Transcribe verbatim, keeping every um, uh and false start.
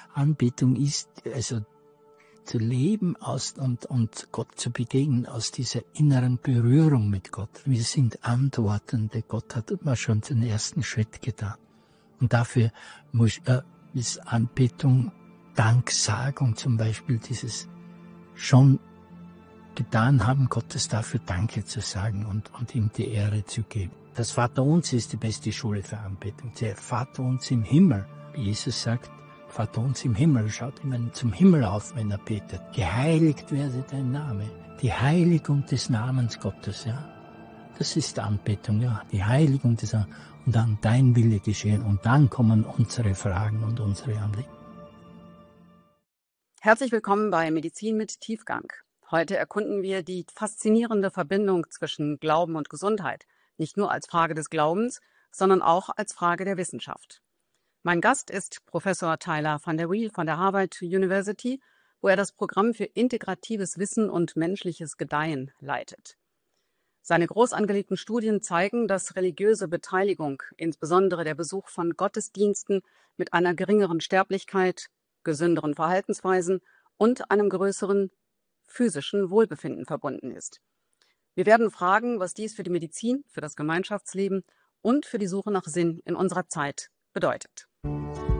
Anbetung ist, also zu leben aus und, und Gott zu begegnen aus dieser inneren Berührung mit Gott. Wir sind Antwortende. Gott hat immer schon den ersten Schritt getan. Und dafür muss, äh, ist Anbetung, Danksagung zum Beispiel, dieses schon getan haben, Gottes dafür Danke zu sagen und, und ihm die Ehre zu geben. Das Vaterunser ist die beste Schule für Anbetung. Der Vaterunser im Himmel, wie Jesus sagt, Vaterunser im Himmel, schaut immer zum Himmel auf, wenn er betet. Geheiligt werde dein Name. Die Heiligung des Namens Gottes, ja. Das ist Anbetung, ja. Die Heiligung des Namens. Und dann dein Wille geschehen. Und dann kommen unsere Fragen und unsere Anliegen. Herzlich willkommen bei Medizin mit Tiefgang. Heute erkunden wir die faszinierende Verbindung zwischen Glauben und Gesundheit. Nicht nur als Frage des Glaubens, sondern auch als Frage der Wissenschaft. Mein Gast ist Professor Tyler van der Wiel von der Harvard University, wo er das Programm für integratives Wissen und menschliches Gedeihen leitet. Seine groß angelegten Studien zeigen, dass religiöse Beteiligung, insbesondere der Besuch von Gottesdiensten, mit einer geringeren Sterblichkeit, gesünderen Verhaltensweisen und einem größeren physischen Wohlbefinden verbunden ist. Wir werden fragen, was dies für die Medizin, für das Gemeinschaftsleben und für die Suche nach Sinn in unserer Zeit bedeutet.